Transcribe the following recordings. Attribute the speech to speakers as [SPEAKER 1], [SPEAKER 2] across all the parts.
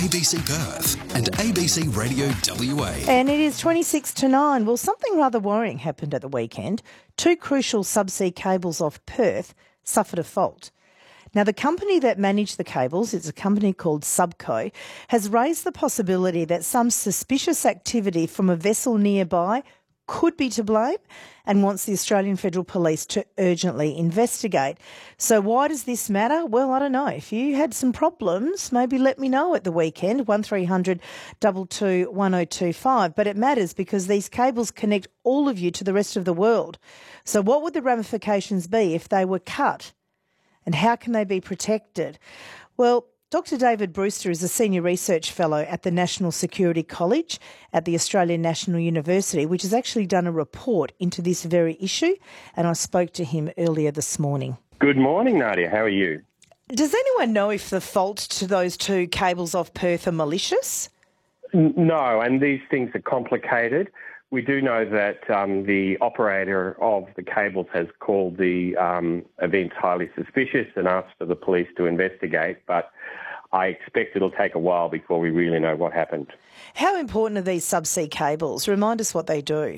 [SPEAKER 1] ABC Perth and ABC Radio WA.
[SPEAKER 2] And it is 26 to 9. Well, something rather worrying happened at the weekend. Two crucial subsea cables off Perth suffered a fault. Now, the company that managed the cables, it's a company called Subco, has raised the possibility that some suspicious activity from a vessel nearby could be to blame and wants the Australian Federal Police to urgently investigate. So why does this matter? Well, I don't know. If you had some problems, maybe let me know at the weekend, 1300 22 1025. But it matters because these cables connect all of you to the rest of the world. So what would the ramifications be if they were cut? And how can they be protected? Well, Dr. David Brewster is a Senior Research Fellow at the National Security College at the Australian National University, which has actually done a report into this very issue, and I spoke to him earlier this morning.
[SPEAKER 3] Good morning, Nadia. How are you?
[SPEAKER 2] Does anyone know if the fault to those two cables off Perth are malicious?
[SPEAKER 3] No, and these things are complicated. We do know that the operator of the cables has called the event highly suspicious and asked for the police to investigate, but I expect it'll take a while before we really know what happened. How
[SPEAKER 2] important are these subsea cables? Remind us what they do.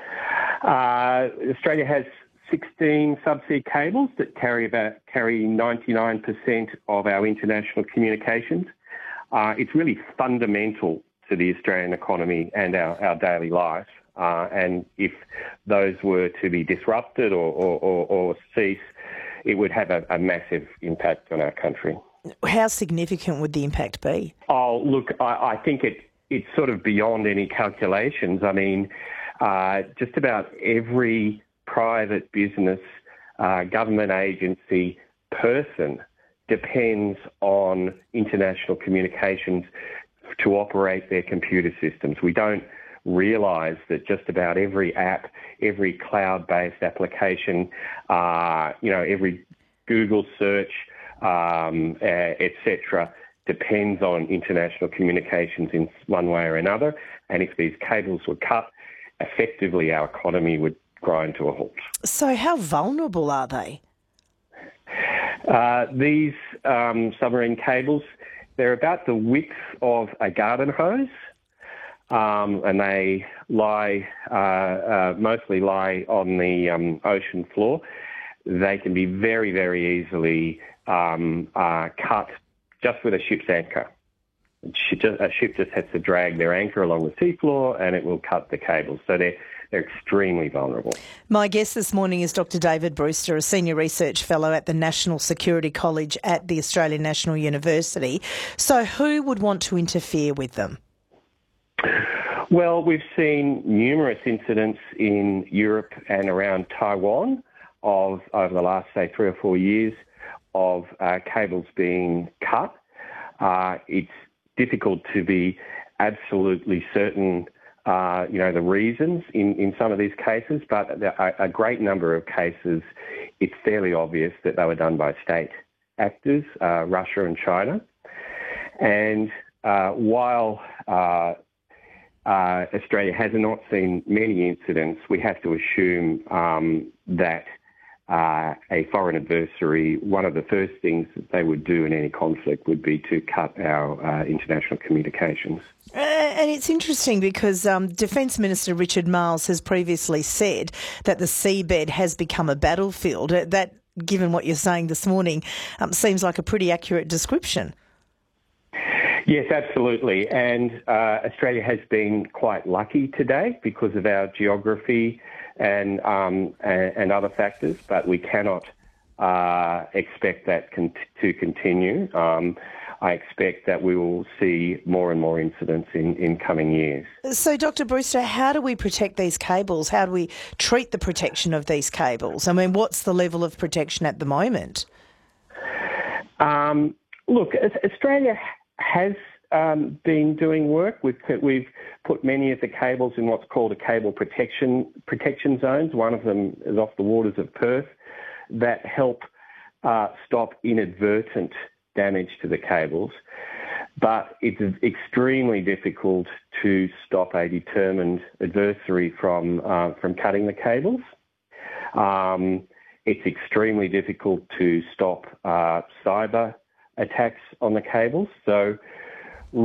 [SPEAKER 3] Australia has 16 subsea cables that carry 99% of our international communications. It's really fundamental to the Australian economy and our daily life. And if those were to be disrupted or cease, it would have a massive impact on our country.
[SPEAKER 2] How significant would the impact be?
[SPEAKER 3] Oh, look, I think it's sort of beyond any calculations. I mean, just about every private business, government agency, person depends on international communications to operate their computer systems. We don't realise that just about every app, every cloud-based application, every Google search, etc., depends on international communications in one way or another. And if these cables were cut, effectively our economy would grind to a halt.
[SPEAKER 2] So how vulnerable are they?
[SPEAKER 3] These submarine cables, they're about the width of a garden hose, and they mostly lie on the ocean floor. They can be very, very easily cut just with a ship's anchor. A ship just has to drag their anchor along the seafloor and it will cut the cables. So they're extremely vulnerable.
[SPEAKER 2] My guest this morning is Dr. David Brewster, a Senior Research Fellow at the National Security College at the Australian National University. So who would want to interfere with them?
[SPEAKER 3] Well, we've seen numerous incidents in Europe and around Taiwan over the last, say, 3 or 4 years of cables being cut. It's difficult to be absolutely certain, the reasons in some of these cases, but a great number of cases, it's fairly obvious that they were done by state actors, Russia and China. And while Australia has not seen many incidents, we have to assume that a foreign adversary, one of the first things that they would do in any conflict would be to cut our international communications.
[SPEAKER 2] And it's interesting because Defence Minister Richard Marles has previously said that the seabed has become a battlefield. That, given what you're saying this morning, seems like a pretty accurate description.
[SPEAKER 3] Yes, absolutely. And Australia has been quite lucky today because of our geography and other factors, but we cannot expect that to continue. I expect that we will see more and more incidents in coming years.
[SPEAKER 2] So, Dr. Brewster, how do we protect these cables? How do we treat the protection of these cables? I mean, what's the level of protection at the moment?
[SPEAKER 3] Look, Australia has been doing work. We've put many of the cables in what's called a cable protection zones. One of them is off the waters of Perth that help stop inadvertent damage to the cables. But it's extremely difficult to stop a determined adversary from cutting the cables. It's extremely difficult to stop cyber attacks on the cables. So